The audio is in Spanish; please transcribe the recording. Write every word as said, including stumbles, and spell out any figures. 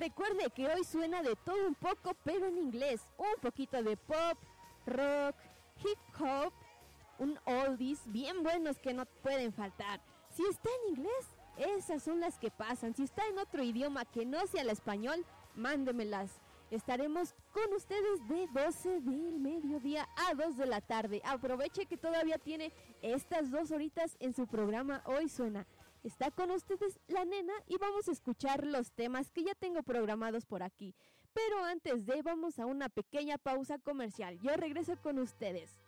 recuerde que hoy suena de todo un poco, pero en inglés. Un poquito de pop, rock, hip hop, un oldies bien buenos que no pueden faltar. Si está en inglés, esas son las que pasan. Si está en otro idioma que no sea el español, mándemelas. Estaremos con ustedes de doce del mediodía a dos de la tarde. Aproveche que todavía tiene estas dos horitas en su programa Hoy Suena. Está con ustedes la nena y vamos a escuchar los temas que ya tengo programados por aquí. Pero antes de, vamos a una pequeña pausa comercial. Yo regreso con ustedes.